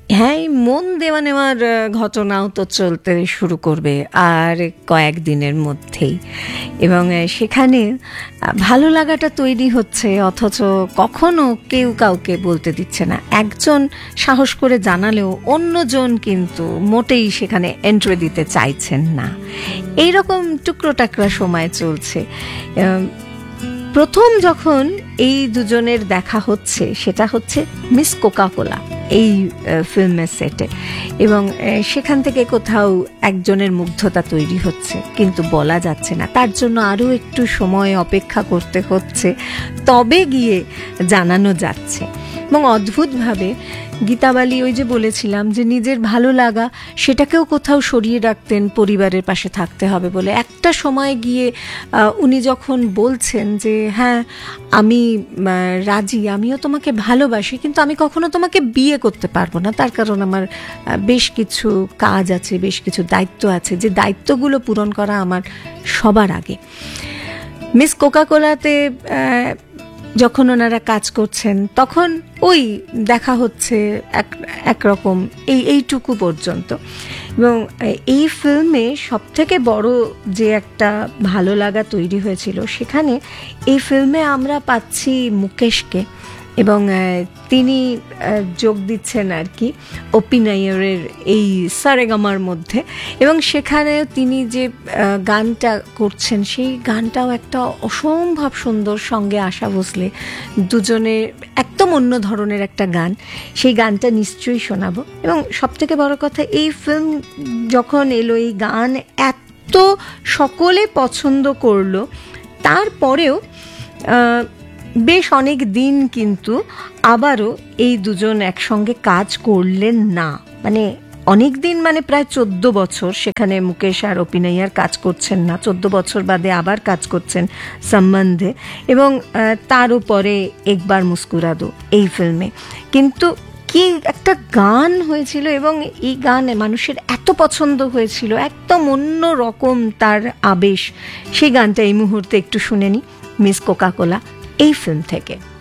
হ্যাঁ, এই মন দেওয়া নেওয়ার ঘটনাও তো চলতে শুরু করবে আর কয়েকদিনের মধ্যেই, এবং সেখানে ভালো লাগাটা তৈরি হচ্ছে, অথচ কখনো কেউ কাউকে বলতে দিচ্ছে না। একজন সাহস করে জানালেও অন্যজন কিন্তু মোটেই সেখানে এন্ট্রি দিতে চাইছেন না। এইরকম টুকরো টাকরা সময় চলছে। প্রথম যখন এই দুজনের দেখা হচ্ছে সেটা হচ্ছে মিস কোকাকোলা এই ফিল্মের সেটে, এবং সেখান থেকে কোথাও একজনের মুগ্ধতা তৈরি হচ্ছে, কিন্তু বলা যাচ্ছে না, তার জন্য আরও একটু সময় অপেক্ষা করতে হচ্ছে, তবে গিয়ে জানানো যাচ্ছে। এবং অদ্ভুতভাবে গীতা বালি, ওই যে বলেছিলাম যে নিজের ভালো লাগা সেটাকেও কোথাও সরিয়ে রাখতেন পরিবারের পাশে থাকতে হবে বলে, একটা সময় গিয়ে উনি যখন বলছেন যে হ্যাঁ আমি রাজি, আমিও তোমাকে ভালোবাসি, কিন্তু আমি কখনো তোমাকে বিয়ে করতে পারবো না, তার কারণ আমার বেশ কিছু কাজ আছে, বেশ কিছু দায়িত্ব আছে, যে দায়িত্বগুলো পূরণ করা আমার সবার আগে। মিস কোকাকোলাতে যখন ওনারা কাজ করছেন তখন ওই দেখা হচ্ছে একরকম এইটুকু পর্যন্ত। এবং এই ফিল্মে সবথেকে বড় যে একটা ভালো লাগা তৈরি হয়েছিল, সেখানে এই ফিল্মে আমরা পাচ্ছি মুকেশকে, এবং তিনি যোগ দিচ্ছেন আর কি ওপি নাইয়ারের এই সারেগামার মধ্যে, এবং সেখানে তিনি যে গানটা করছেন সেই গানটাও একটা অসম্ভব সুন্দর, সঙ্গে আশা ভোসলে, দুজনে একদম অন্য ধরনের একটা গান। সেই গানটা নিশ্চয়ই শোনাবো। এবং সবথেকে বড় কথা, এই ফিল্ম যখন এলো, এই গান এত সকলে পছন্দ করলো, তারপরেও বেশ অনেক দিন কিন্তু আবারও এই দুজন একসঙ্গে কাজ করলেন না। মানে অনেক দিন, মানে প্রায় 14 বছর সেখানে মুকেশ আর ওপি নাইয়ার কাজ করছেন না। 14 বছর বাদে আবার কাজ করছেন সম্বন্ধে, এবং তার উপরে একবার মুস্কুরা দো এই ফিল্মে। কিন্তু কি একটা গান হয়েছিল, এবং এই গান মানুষের এত পছন্দ হয়েছিল, একদম অন্য রকম তার আবেশ। সেই গানটা এই মুহূর্তে একটু শুনে নি, মিস কোকাকোলা এই ফিল্ম থেকে।